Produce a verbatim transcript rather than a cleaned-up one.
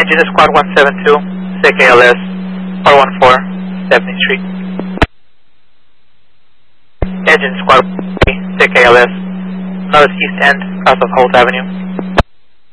Engine Squad one seven two, C K L S, four one four, Stepney Street. Engine Squad C K L S, Northeast End, south of Holt Avenue.